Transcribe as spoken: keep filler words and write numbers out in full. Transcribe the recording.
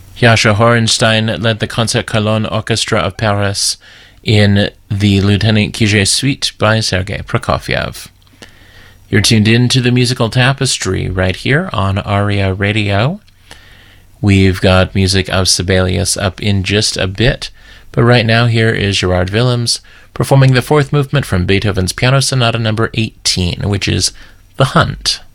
Jascha Horenstein led the Concert-Cologne Orchestra of Paris in the Lieutenant Kijé Suite by Sergei Prokofiev. You're tuned in to the Musical Tapestry right here on Aria Radio. We've got music of Sibelius up in just a bit, but right now here is Gerard Willems performing the fourth movement from Beethoven's Piano Sonata number eighteen, which is The Hunt.